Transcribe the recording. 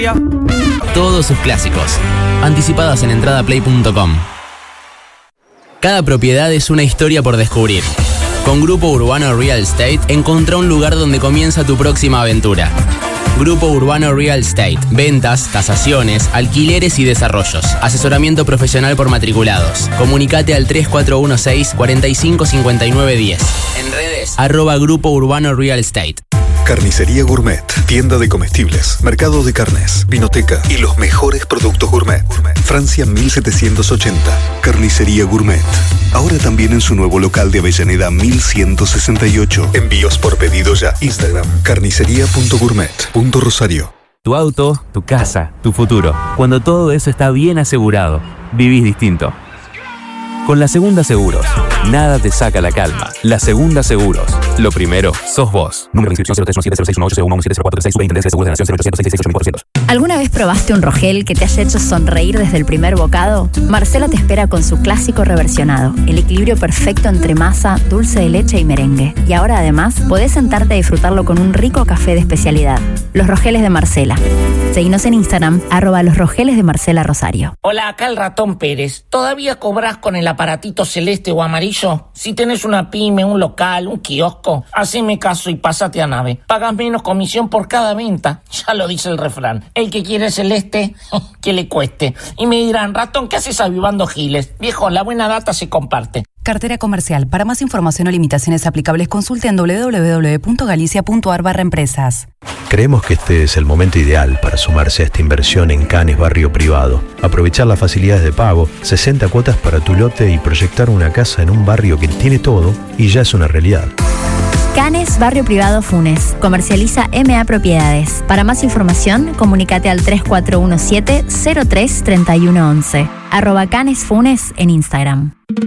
Rosario. Todos sus clásicos. Anticipadas en entradaplay.com. Cada propiedad es una historia por descubrir. Con Grupo Urbano Real Estate, encontrá un lugar donde comienza tu próxima aventura. Grupo Urbano Real Estate. Ventas, tasaciones, alquileres y desarrollos. Asesoramiento profesional por matriculados. Comunicate al 3416 455910. En redes, @Grupo Urbano Real Estate. Carnicería Gourmet, tienda de comestibles, mercado de carnes, vinoteca y los mejores productos gourmet. Francia 1780, Carnicería Gourmet. Ahora también en su nuevo local de Avellaneda 1168. Envíos por pedido ya. Instagram, carnicería.gourmet.rosario. Tu auto, tu casa, tu futuro. Cuando todo eso está bien asegurado, vivís distinto. Con La Segunda Seguros, nada te saca la calma. La Segunda Seguros. Lo primero, sos vos. Número de inscripción 0317061861170436 Superintendencia de Seguros de Nación 0800 ¿Alguna vez probaste un Rogel que te haya hecho sonreír desde el primer bocado? Marcela te espera con su clásico reversionado. El equilibrio perfecto entre masa, dulce de leche y merengue. Y ahora además, podés sentarte a disfrutarlo con un rico café de especialidad. Los Rogeles de Marcela. Seguinos en Instagram, @Los Rogeles de Marcela Rosario. Hola, acá el Ratón Pérez. ¿Todavía cobrás con el aparatito celeste o amarillo? Si tenés una pyme, un local, un kiosco, haceme caso y pásate a Nave. Pagas menos comisión por cada venta. Ya lo dice el refrán. El que quiere celeste, que le cueste. Y me dirán, Ratón, ¿qué haces avivando giles? Viejo, la buena data se comparte. Cartera comercial. Para más información o limitaciones aplicables, consulte en www.galicia.ar/empresas. Creemos que este es el momento ideal para sumarse a esta inversión en Canes Barrio Privado. Aprovechar las facilidades de pago, 60 cuotas para tu lote y proyectar una casa en un barrio que tiene todo y ya es una realidad. Canes Barrio Privado Funes. Comercializa MA Propiedades. Para más información, comunícate al 3417-033111. @Canes Funes en Instagram.